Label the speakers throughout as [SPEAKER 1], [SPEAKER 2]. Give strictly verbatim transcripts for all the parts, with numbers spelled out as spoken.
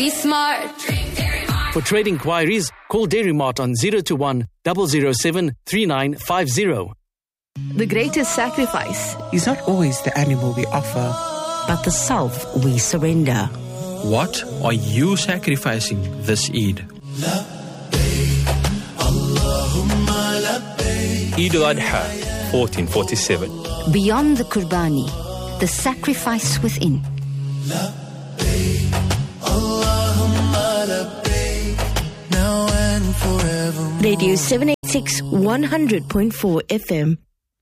[SPEAKER 1] Be smart. Drink Dairy Mart.
[SPEAKER 2] For trade inquiries, call Dairy Mart on zero two one, zero zero seven, three nine five zero.
[SPEAKER 3] The greatest sacrifice
[SPEAKER 4] is not always the animal we offer,
[SPEAKER 5] but the self we surrender.
[SPEAKER 6] What are you sacrificing this Eid? Eid al-Adha, fourteen forty-seven.
[SPEAKER 5] Beyond the Qurbani, the sacrifice within.
[SPEAKER 3] Radio seven eighty-six, one hundred point four F M.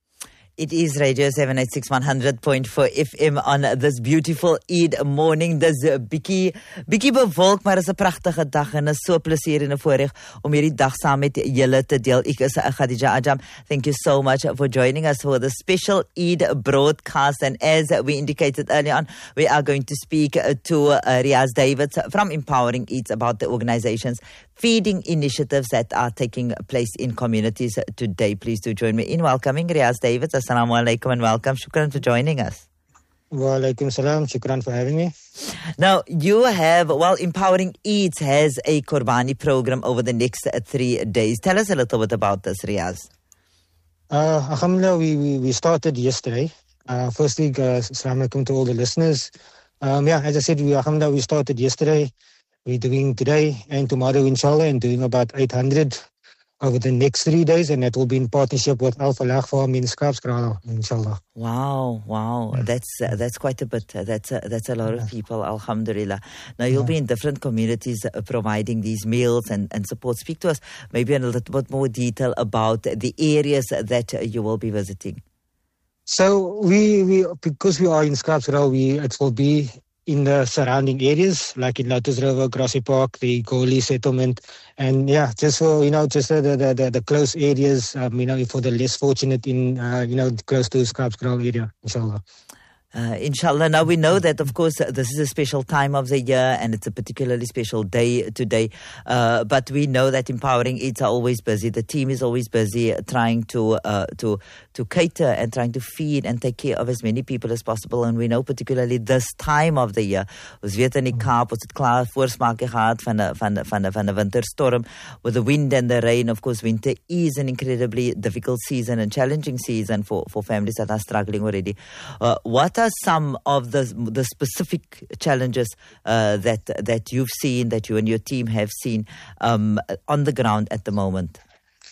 [SPEAKER 7] It is Radio seven eighty-six, one hundred point four F M on this beautiful Eid morning. Dis bietjie bietjie bewolk, maar is 'n pragtige dag en is so plesier en 'n voorreg om hierdie dag saam met julle te deel. Ek is Khadija Ajam. Thank you so much for joining us for the special Eid broadcast. And as we indicated earlier on, we are going to speak to uh, Riaz Davids from Empowering Eats about the organization's feeding initiatives that are taking place in communities today. Please do join me in welcoming Riaz Davids. Assalamu alaikum and welcome. Shukran for joining us.
[SPEAKER 8] Wa alaikum salam. Shukran for having me.
[SPEAKER 7] Now, you have, well, Empowering Eats has a Qurbani program over the next uh, three days. Tell us a little bit about this, Riaz.
[SPEAKER 8] Uh, Alhamdulillah, we, we, we started yesterday. Uh, firstly, uh, assalamu alaikum to all the listeners. Um, yeah, as I said, we, Alhamdulillah, we started yesterday. We're doing today and tomorrow, inshallah, and doing about eight hundred over the next three days, and that will be in partnership with Al Falah Farm in Skarpskraal, inshallah.
[SPEAKER 7] Wow, wow, yeah. that's uh, that's quite a bit. Uh, that's uh, that's a lot yeah. of people, alhamdulillah. Now you'll yeah. be in different communities uh, providing these meals and, and support. Speak to us maybe in a little bit more detail about the areas that uh, you will be visiting.
[SPEAKER 8] So we we because we are in Skarpskraal, we it will be in the surrounding areas, like in Lotus River, Grassy Park, the Goli settlement, and yeah, just for, you know, just the the, the, the close areas, um, you know, for the less fortunate in, uh, you know, close to Skarpskraal area, inshallah.
[SPEAKER 7] Uh, inshallah. Now we know that, of course, uh, this is a special time of the year and it's a particularly special day today. Uh, but we know that Empowering Eats are always busy. The team is always busy trying to uh, to to cater and trying to feed and take care of as many people as possible. And we know particularly this time of the year. Ons weet in die Kaap, ons het klaar voorsmake gehad van 'n van 'n van 'n van 'n winterstorm with the wind and the rain. Of course, winter is an incredibly difficult season and challenging season for for families that are struggling already. Uh, what are some of the the specific challenges uh, that that you've seen, that you and your team have seen um, on the ground at the moment?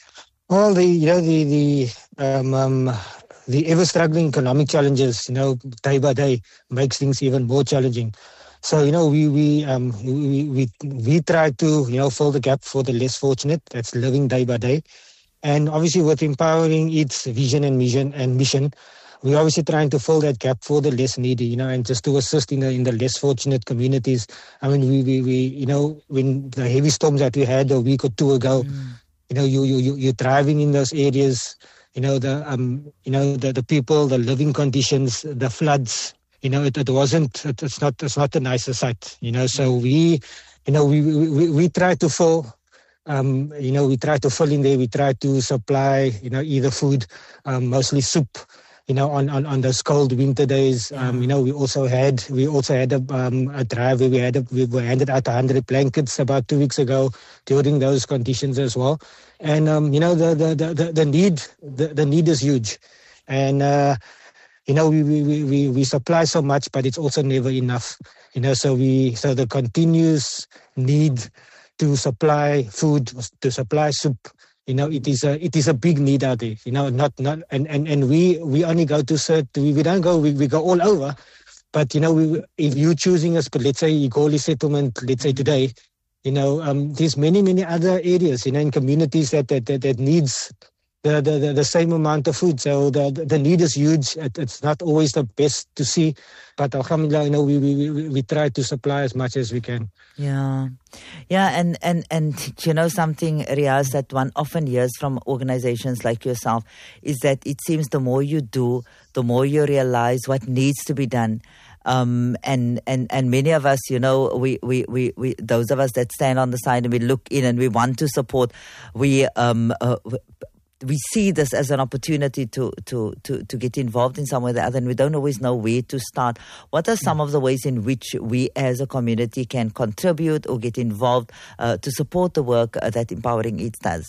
[SPEAKER 8] Well, the you know the the um, um, the ever struggling economic challenges, you know, day by day makes things even more challenging. So you know we we um we we we try to you know fill the gap for the less fortunate that's living day by day, and obviously with Empowering Eats vision and mission and mission. We're obviously trying to fill that gap for the less needy, you know, and just to assist in the in the less fortunate communities. I mean, we we, we you know, when the heavy storms that we had a week or two ago, mm. you know, you you you're driving in those areas, you know, the um, you know, the the people, the living conditions, the floods, you know, it, it wasn't, it, it's not, it's not the nicest sight, you know. So we, you know, we we we try to fill. Um, you know, we try to fill in there. We try to supply, you know, either food, um, mostly soup. You know, on, on, on those cold winter days, yeah. um, you know, we also had we also had a, um, a drive where we had a, we were handed out one hundred blankets about two weeks ago during those conditions as well. And um, you know, the the, the, the need the, the need is huge, and uh, you know, we, we we we supply so much, but it's also never enough. You know, so we so the continuous need to supply food, to supply soup. You know, it is a it is a big need out there. You know, not not and, and, and we, we only go to certain. We, we don't go. We, we go all over. But you know, we, if you choosing us, but let's say Igoli settlement, let's say today, you know, um, there's many many other areas, you know, in communities that that that, that needs the, the the same amount of food. So the the need is huge. It, it's not always the best to see, but alhamdulillah, you know, we we we, we try to supply as much as we can.
[SPEAKER 7] Yeah, yeah, and, and, and you know something, Riaz, that one often hears from organizations like yourself is that it seems the more you do, the more you realize what needs to be done. Um, and, and, and many of us, you know, we, we, we, we, those of us that stand on the side and we look in and we want to support, we, um, uh, we see this as an opportunity to, to, to, to get involved in some way or the other, and we don't always know where to start. What are some of the ways in which we as a community can contribute or get involved uh, to support the work uh, that Empowering Eats does?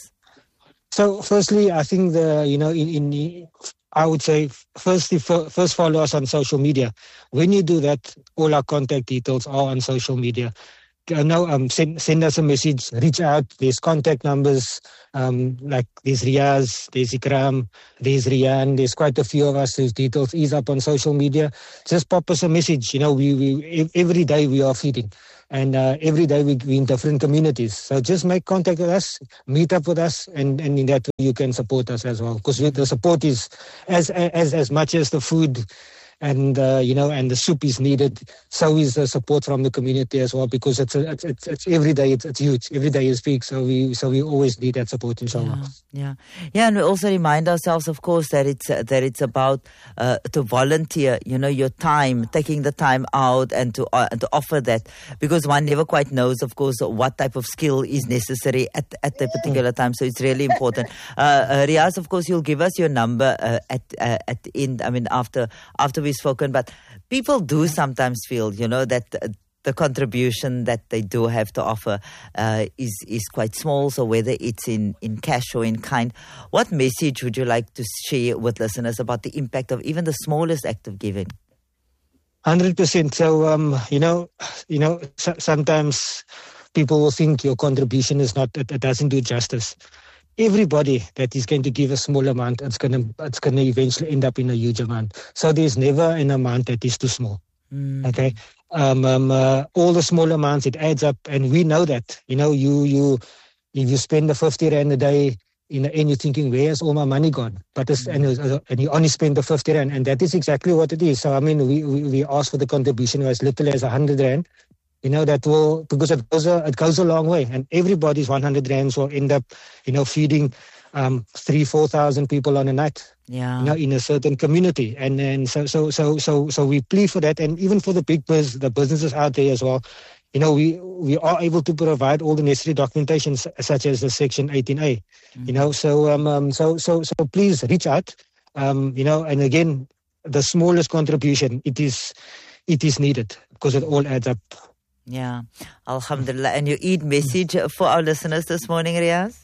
[SPEAKER 8] So, firstly, I think the you know in, in I would say firstly first follow us on social media. When you do that, all our contact details are on social media. Uh, no, um, send send us a message, reach out. There's contact numbers, um, like there's Riaz, there's Ikram, there's Rian. There's quite a few of us whose details is up on social media. Just pop us a message. You know, we we every day we are feeding. And uh, every day we, we in different communities. So just make contact with us, meet up with us, and, and in that way you can support us as well. Because the support is as as as much as the food and uh, you know and the soup is needed, so is the support from the community as well. Because it's a, it's, it's it's every day it's, it's huge. Every day is big. So we so we always need that support, inshallah.
[SPEAKER 7] Yeah, yeah, yeah. And we also remind ourselves, of course, that it's uh, that it's about uh, to volunteer. You know, your time, taking the time out, and to uh, to offer that, because one never quite knows, of course, what type of skill is necessary at at the particular time. So it's really important. Uh, uh, Riaz, of course, you'll give us your number uh, at uh, at the end. I mean, after after we spoken, but people do sometimes feel, you know, that uh, the contribution that they do have to offer uh, is is quite small. So whether it's in, in cash or in kind, what message would you like to share with listeners about the impact of even the smallest act of giving?
[SPEAKER 8] Hundred percent. So um, you know, you know, so, sometimes people will think your contribution is not, it, it doesn't do justice. Everybody that is going to give a small amount, it's going to it's going to eventually end up in a huge amount. So there's never an amount that is too small. Mm. Okay, um, um, uh, all the small amounts, it adds up, and we know that. You know, you you if you spend the fifty rand a day, in the end you're thinking, where's all my money gone? But it's, mm. and, and you only spend the fifty rand, and that is exactly what it is. So I mean, we we, we ask for the contribution as little as a hundred rand. You know, that will, because it goes a, it goes a long way, and everybody's one hundred rands will end up, you know, feeding um, three, four thousand people on a night.
[SPEAKER 7] Yeah.
[SPEAKER 8] You know, in a certain community, and then so so so so so we plead for that, and even for the big bus, the businesses out there as well. You know, we we are able to provide all the necessary documentation, such as the Section eighteen A. Mm-hmm. You know, so um, um so so so please reach out. Um, you know, and again, the smallest contribution, it is it is needed, because it all adds up.
[SPEAKER 7] Yeah, Alhamdulillah. And your Eid message for our listeners this morning, Riaz?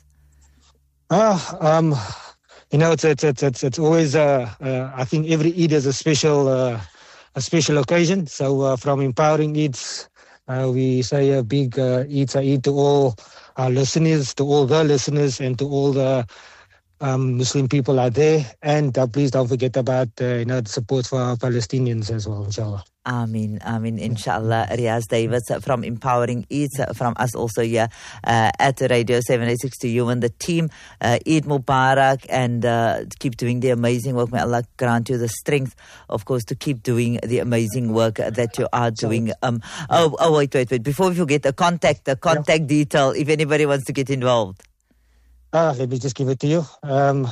[SPEAKER 8] Ah, um, you know, it's it's it's it's, it's always. Uh, uh, I think every Eid is a special uh, a special occasion. So uh, from Empowering Eids, uh, we say a big uh, Eid Saeed to all our listeners, to all the listeners, and to all the um, Muslim people out there. And uh, please don't forget about uh, you know the support for our Palestinians as well, inshallah.
[SPEAKER 7] Amin, Amin, inshallah. Riaz Davids from Empowering Eats, from us also here uh, at Radio seven eighty-six, to you and the team. Uh, Eid Mubarak, and uh, keep doing the amazing work. May Allah grant you the strength, of course, to keep doing the amazing work that you are doing. Um, oh, oh, wait, wait, wait. Before we forget, a contact, a contact yeah. detail, if anybody wants to get involved.
[SPEAKER 8] Ah, let me just give it to you. Um,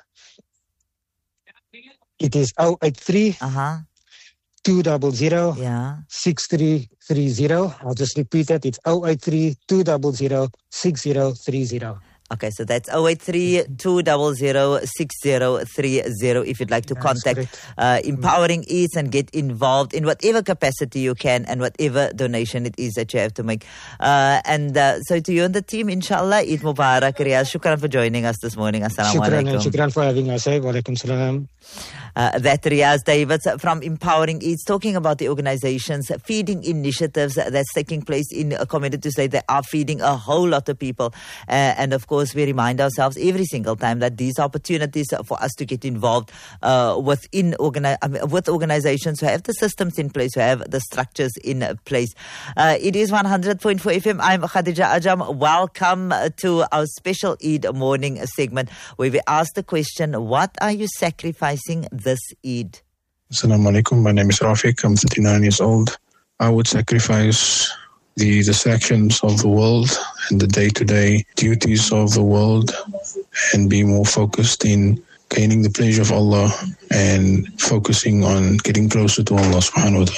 [SPEAKER 8] it is oh eight three.
[SPEAKER 7] Uh-huh.
[SPEAKER 8] Two double zero
[SPEAKER 7] yeah
[SPEAKER 8] six three three zero. I'll just repeat that. It's oh eight three two double zero six zero three zero.
[SPEAKER 7] Okay, so that's oh eight three two double zero six zero three zero if you'd like to that's contact uh, Empowering Eats and get involved in whatever capacity you can and whatever donation it is that you have to make. Uh, and uh, so to you and the team, inshallah, Eid Mubarak. Riaz, shukran for joining us this morning. Assalamu
[SPEAKER 8] shukran,
[SPEAKER 7] alaikum.
[SPEAKER 8] Shukran for having us. Wa alaikum salam.
[SPEAKER 7] Uh, that Riaz Davids from Empowering Eats, talking about the organization's feeding initiatives that's taking place in a community. Say they are feeding a whole lot of people. Uh, and of course, we remind ourselves every single time that these opportunities for us to get involved uh, within organi- I mean, with organizations who have the systems in place, who have the structures in place. Uh, it is one hundred point four F M. I'm Khadija Ajam. Welcome to our special Eid morning segment, where we ask the question, what are you sacrificing this Eid?
[SPEAKER 9] Assalamu alaikum. My name is Rafiq. I'm thirty-nine years old. I would sacrifice the distractions of the world and the day-to-day duties of the world and be more focused in gaining the pleasure of Allah and focusing on getting closer to Allah subhanahu wa ta'ala.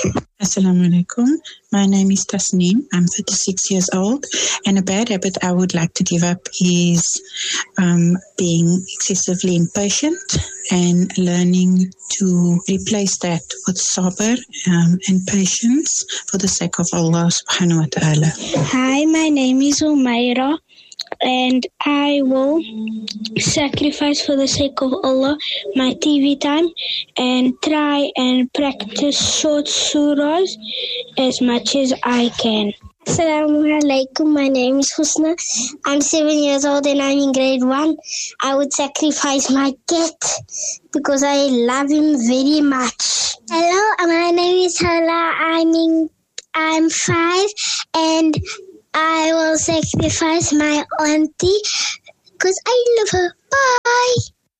[SPEAKER 10] Assalamu alaikum. My name is Tasneem. I'm thirty-six years old, and a bad habit I would like to give up is um, being excessively impatient and learning to replace that with sabr um, and patience for the sake of Allah subhanahu wa ta'ala.
[SPEAKER 11] Hi, my name is Umaira, and I will sacrifice for the sake of Allah my T V time and try and practice short surahs as much as I can.
[SPEAKER 12] Assalamu alaikum. My name is Husna. I'm seven years old and I'm in grade one. I would sacrifice my cat because I love him very much.
[SPEAKER 13] Hello, my name is Hala. I'm in, I'm five and I will sacrifice my auntie because I love her. Bye.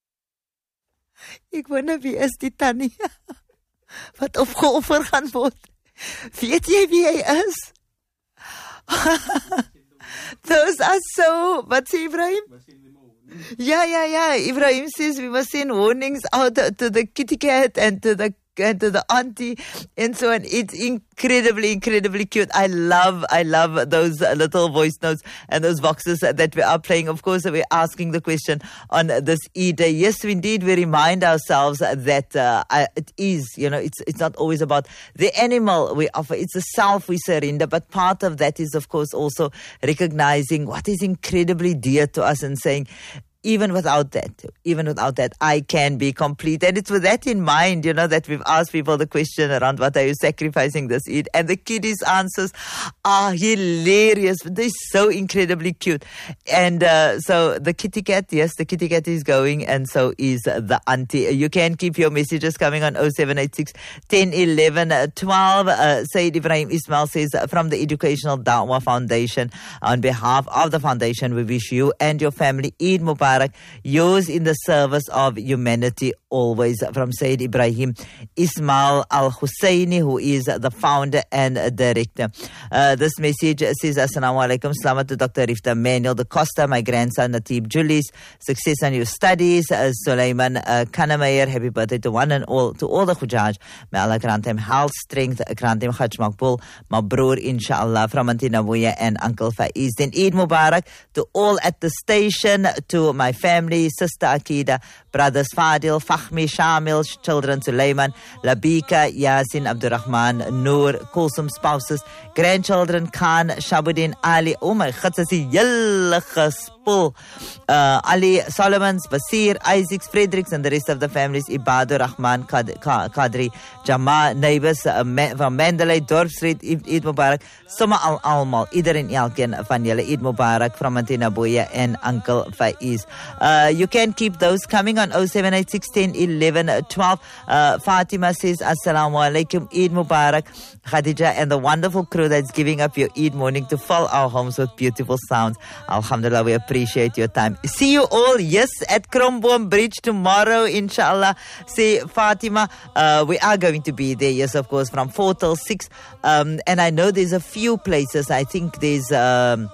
[SPEAKER 7] Ek wonder wie is die tannie wat opgeoffer gaan word. Weet jy wie hy is? Those are so, what's Ibrahim? Yeah, yeah, yeah. Ibrahim says we must send warnings out to the kitty cat and to the and to the auntie and so on. It's incredibly, incredibly cute. I love, I love those little voice notes and those boxes that we are playing. Of course, we're asking the question on this Eid Day. Yes, indeed, we remind ourselves that uh, it is, you know, it's it's not always about the animal we offer. It's the self we surrender. But part of that is, of course, also recognizing what is incredibly dear to us and saying, even without that, even without that, I can be complete. And it's with that in mind, you know, that we've asked people the question around what are you sacrificing this Eid? And the kiddies' answers are hilarious. They're so incredibly cute. And uh, so the kitty cat, yes, the kitty cat is going, and so is the auntie. You can keep your messages coming on oh seven eight six, ten, eleven, twelve. Uh, Sayyid Ibrahim Ismail says, from the Educational Dawah Foundation, on behalf of the foundation, we wish you and your family Eid Mubarak, yours in the service of humanity always. From Sayyid Ibrahim Ismail Al-Husseini, who is the founder and director. Uh, this message says, Assalamu alaikum, salamat to Doctor Rifta Manuel da Costa, my grandson Natib Julius, success on your studies. uh, Sulaiman uh, Kanamayer, happy birthday to one and all, to all the Khujaj. May Allah grant him health, strength, grant him Hajj Makbul, Mabrur inshallah, from Auntie Nabuya and Uncle Faiz. Then Eid Mubarak to all at the station, to my family, sister Akida, brothers Fadil, Fahmi, Shamil, children Sulaiman, Labika, Yasin, Abdurrahman, Noor, Kulsum, spouses, grandchildren Khan, Shabuddin, Ali, oh my god, dis die hele gespul. Uh, Ali, Solomons, Basir, Isaacs, Fredericks, and the rest of the families, Ibadur Rahman, Kad- Kadri, Jama, neighbors uh, from Mandalay, Dorp Street, Eid Mubarak, Soma al Almal, ieder en elkeen van julle Eid Mubarak, from Auntie Nabuya and Uncle Faiz. Uh, you can keep those coming on oh seven eight six, ten, eleven, twelve. Uh, Fatima says, Assalamu alaikum, Eid Mubarak. Khadija and the wonderful crew that's giving up your Eid morning to fill our homes with beautiful sounds. Alhamdulillah, we appreciate your time. See you all, yes, at Kromboom Bridge tomorrow, inshallah. Say Fatima, uh, we are going to be there, yes, of course, from four till six. Um, and I know there's a few places. I think there's... Um,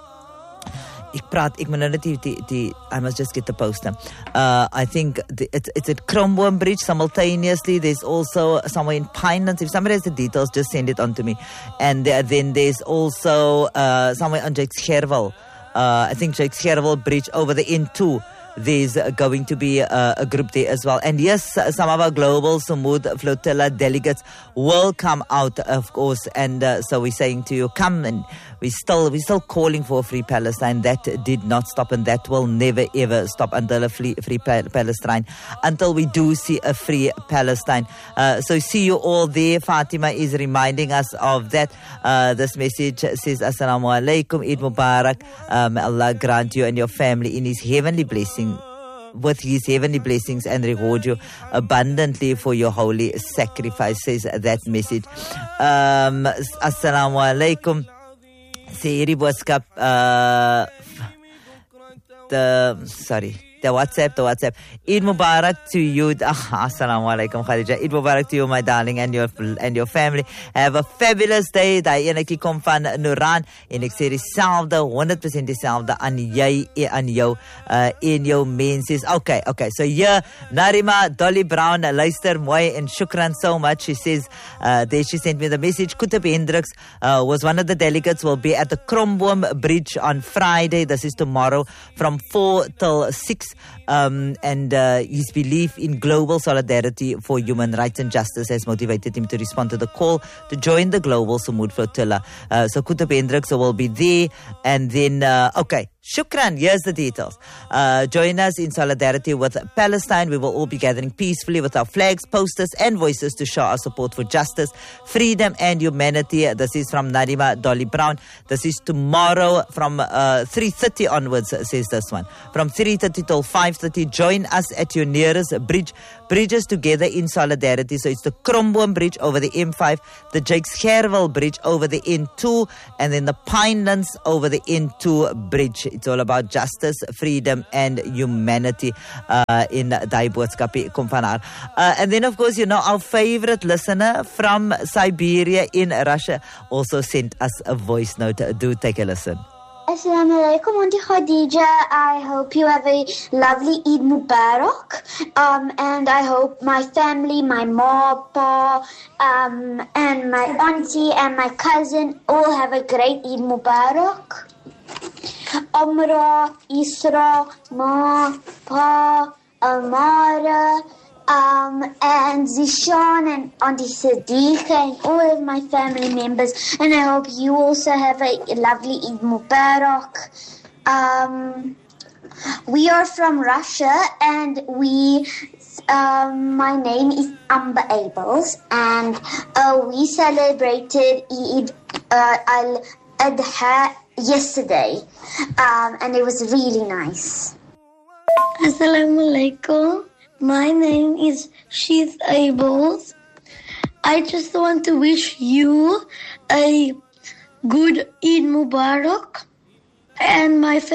[SPEAKER 7] Ek praat, ek moet nou net die, die, die, I must just get the poster. Uh, I think the, it's, it's at Kromboom Bridge simultaneously. There's also somewhere in Pinelands. If somebody has the details, just send it on to me. And there, then there's also uh, somewhere on Jakes Gerwel. Uh, I think Jakes Gerwel Bridge over the N two. There's uh, going to be uh, a group there as well. And yes, some of our Global Sumud Flotilla delegates will come out, of course. And uh, so we're saying to you, come. And we still, we're still calling for a free Palestine. That did not stop, and that will never ever stop until a free, free pa- Palestine, until we do see a free Palestine. Uh, so see you all there. Fatima is reminding us of that. Uh, this message says, Assalamu alaikum, Eid Mubarak. Um, Allah grant you and your family in His heavenly blessing, with His heavenly blessings, and reward you abundantly for your holy sacrifice, says that message. Um, Assalamu alaikum. Say hierdie boodskap, uh, the, sorry, The WhatsApp, the WhatsApp. Eid Mubarak to you. Ah, Assalamu alaikum, Khadija. Eid Mubarak to you, my darling, and your and your family. Have a fabulous day. Daai enetjie kom van Nuran. En ek sê dieselfde, honderd persent dieselfde aan jy, aan jou, uh, en jou menses. Okay, okay. So here, Narima Dolly Brown, luister mooi and shukran so much. She says, uh, there she sent me the message. Kutub Hendricks uh, was one of the delegates, will be at the Kromboom Bridge on Friday. This is tomorrow from four till six. Um, and uh, his belief in global solidarity for human rights and justice has motivated him to respond to the call to join the global Samud flotilla. Uh, so Kutub Hendricks will be there. And then, uh, okay. Shukran, here's the details. Uh, join us in solidarity with Palestine. We will all be gathering peacefully with our flags, posters and voices to show our support for justice, freedom and humanity. This is from Narima Dolly Brown. This is tomorrow from uh, three thirty onwards, says this one. From three thirty till five thirty, join us at your nearest bridge. Bridges together in solidarity. So it's the Kromboom Bridge over the M five, the Jakes Gerwel Bridge over the N two, and then the Pinelands over the N two Bridge. It's all about justice, freedom and humanity uh, in Daai Boodskapie kom van haar. Uh, and then of course, you know, our favorite listener from Siberia in Russia also sent us a voice note. Do take a listen.
[SPEAKER 13] Assalamu alaikum, Auntie Khadija. I hope you have a lovely Eid Mubarak. Um, and I hope my family, my ma, pa, um, and my auntie and my cousin all have a great Eid Mubarak. Amra, Isra, Ma, Pa, Amara, um, and Zishan and Auntie Sadiqa and all of my family members. And I hope you also have a lovely Eid Mubarak. Um, we are from Russia and we, um, my name is Amber Abels and uh, we celebrated Eid uh, al-Adha yesterday, um, and it was really nice.
[SPEAKER 11] Assalamu alaikum. My name is Sheath Abels. I just want to wish you a good Eid Mubarak and my